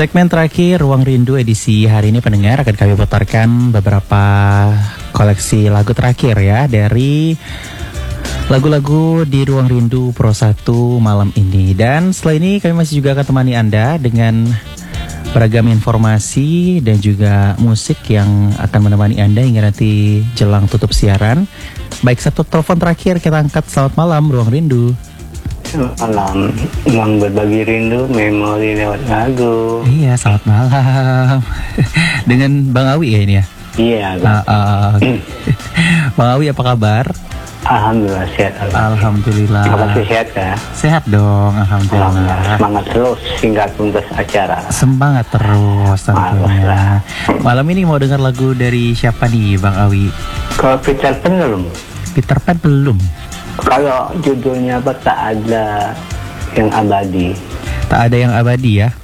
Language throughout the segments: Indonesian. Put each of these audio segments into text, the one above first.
Segmen terakhir Ruang Rindu edisi hari ini pendengar akan kami putarkan beberapa koleksi lagu terakhir ya dari lagu-lagu di Ruang Rindu Pro 1 malam ini. Dan setelah ini kami masih juga akan temani Anda dengan beragam informasi dan juga musik yang akan menemani Anda hingga nanti jelang tutup siaran. Baik, satu telepon terakhir kita angkat. Selamat malam Ruang Rindu. Malam, uang berbagi rindu, memori lewat lagu. Iya, selamat malam. Dengan Bang Awi ya ini ya? Iya, Bang Awi apa kabar? Alhamdulillah sehat. Alhamdulillah. Terima kasih sehat ya. Sehat dong, alhamdulillah. Semangat terus hingga tuntas acara. Semangat terus tentunya. Malam ini mau dengar lagu dari siapa nih Bang Awi? Kalau Peter Pan belum? Peter Pan belum. Kalau judulnya apa, tak ada yang abadi. Tak ada yang abadi ya.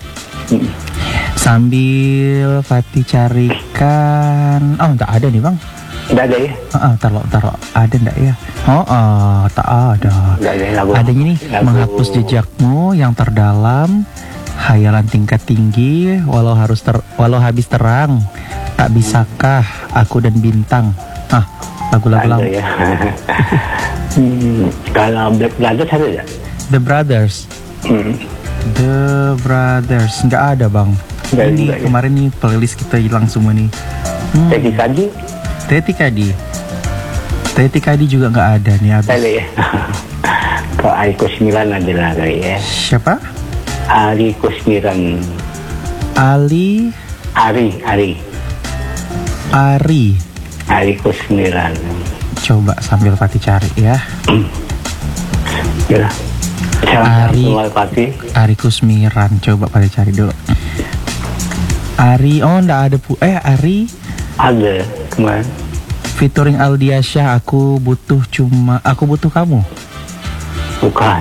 Sambil Fatih carikan. Oh, tak ada nih Bang. Tidak ada ya? Taruh. Ada enggak ya? Tak ada. Tidak ada lagu. Adanya nih, lagu. Menghapus jejakmu yang terdalam, hayalan tingkat tinggi, walau habis terang, tak bisakah aku dan bintang. Lagu-lagu lama. Ya. Kalau Black Brothers ada ya? The Brothers. The Brothers nggak ada Bang. Ini kemarin nih playlist kita hilang semua nih. Teti Kadi juga nggak ada nih habis. Ada ya. Kalau Ari Kusmiran adalah kali ya. Siapa? Ari Kusmiran. Ari Kusmiran. Coba sambil Fatih cari ya. Ya. Ari Kusmiran. Coba Fatih cari dulu. Ari, enggak ada Ari. Ada kemarin. Featuring Aldiasyah, aku butuh kamu. Bukan.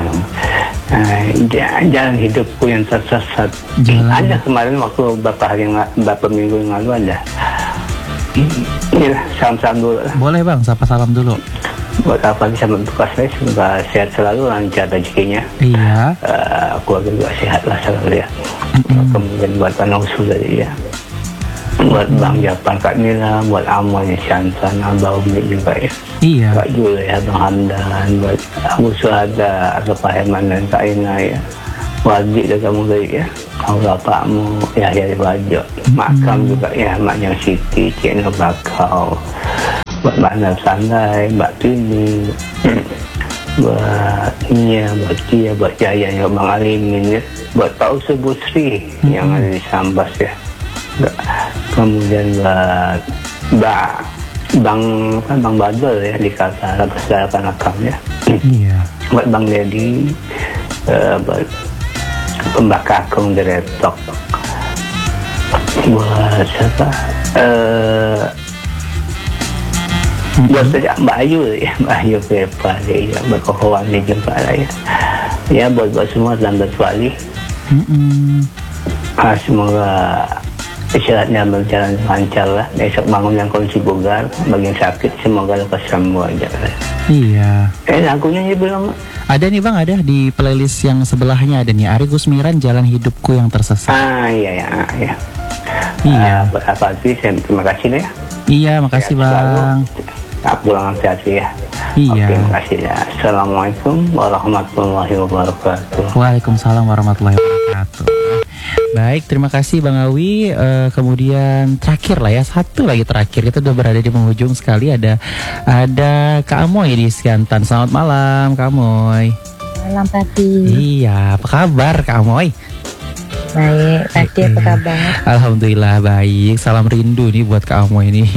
Jalan hidupku yang tersesat. Ada kemarin waktu beberapa minggu yang lalu ada. Iya, salam-salam dulu. Boleh Bang, sapa salam dulu. Buat apa bisa membuka saya, semoga sehat selalu, lancar rezekinya. Iya. Keluarga juga sehat lah selalu ya. Kemudian buat Bang Usul tadi ya. Buat Bang Japan, Kak Nila, buat Amalnya Syantan, Abah Umi juga ya. Iya. Kak Jul ya, Bang Hamdan, buat Abu Suhada, Pak Herman dan Kak Ina ya. Wajib dan kamu tadi ya. Allah Pakmu, Yahya Wajo. Makam juga ya, Maknya Siti, Cik Nur Bakau. Buat Mbak Nar Sandai, Mbak Tini, buat Nia, buat Kia, buat Jaya, ya, Bang Alimin ya. Buat Pak Usul Busri yang ada di Sambas ya. Kemudian buat Bang Badul ya di Kata Kanakam ya. Iya. Buat Bang Dedi, buat Mbak Kakung dari Retok. Buat siapa? Buat saja Mbak Ayu ya, Mbak Ayu Pepa ya, buat kawan di jumpa lah ya. Ya buat semua dan berwali. Semoga istirahatnya berjalan lancar lah. Besok bangun yang kondisi bugar, bagi yang sakit semoga lekas sembuh aja. Iya. Lagunya ya belum. Ada nih Bang, ada di playlist yang sebelahnya ada nih Ari Kusmiran, Jalan Hidupku yang Tersesat. Iya. Buat apa sih? Terima kasih ya. Iya, makasih Bang. Tak pulang hati-hati ya. Iya. Terima kasih ya. Assalamualaikum warahmatullahi wabarakatuh. Waalaikumsalam warahmatullahi wabarakatuh. Baik, terima kasih Bang Awi. Kemudian terakhir lah ya, satu lagi terakhir. Kita udah berada di penghujung sekali. Ada Kak Amoy di Siantan. Selamat malam Kak Amoy. Malam Tati. Iya, apa kabar Kak Amoy? Baik, Tati apa kabar? Alhamdulillah baik. Salam rindu nih buat Kak Amoy ini.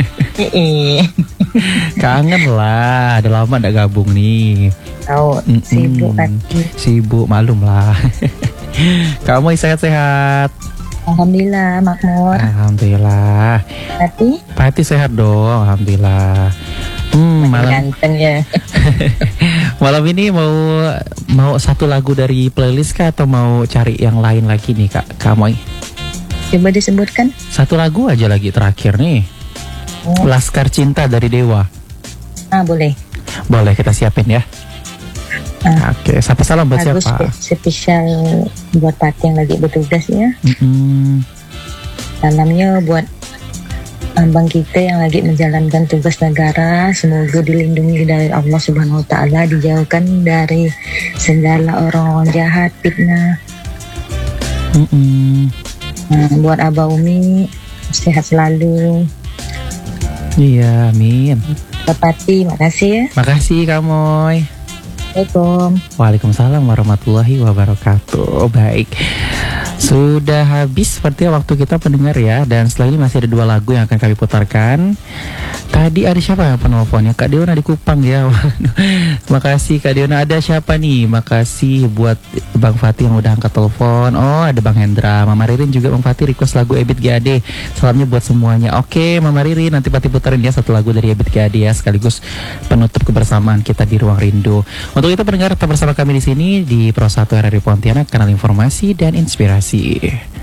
Kangen lah, ada lama gak gabung nih. Tahu, sibuk Tati. Sibuk, malum lah. Kak Amoy sehat-sehat? Alhamdulillah, makmur. Alhamdulillah. Pati sehat dong, alhamdulillah. Malam ganteng ya. Malam ini mau satu lagu dari playlist kah atau mau cari yang lain lagi nih Kak Amoy? Coba disebutkan. Satu lagu aja lagi terakhir nih. Laskar Cinta dari Dewa. Boleh. Boleh, kita siapin ya. Oke, sapa salam buat Lagu siapa? spesial buat Pati yang lagi bertugas ya. Mm-mm. Salamnya buat abang kita yang lagi menjalankan tugas negara. Semoga dilindungi dari Allah Subhanahu Wa Taala, dijauhkan dari segala orang-orang jahat, fitnah. Mm-mm. Buat Abah Umi sehat selalu. Iya, amin. Pak Pati, makasih ya. Makasih Kamoy. Assalamualaikum. Waalaikumsalam warahmatullahi wabarakatuh. Baik, sudah habis sepertinya waktu kita pendengar ya. Dan setelah ini masih ada 2 lagu yang akan kami putarkan. Tadi ada siapa yang penelponnya? Kak Diona di Kupang ya. Makasih Kak Diona. Ada siapa nih? Makasih buat Bang Fatih yang udah angkat telepon. Oh, ada Bang Hendra. Mama Ririn juga Bang Fatih request lagu Ebit GAD. Salamnya buat semuanya. Oke Mama Ririn, nanti Fatih putarin ya satu lagu dari Ebit GAD ya, sekaligus penutup kebersamaan kita di Ruang Rindu. Untuk itu pendengar tetap bersama kami di sini di Pro 1 RRI Pontianak, kanal informasi dan inspirasi.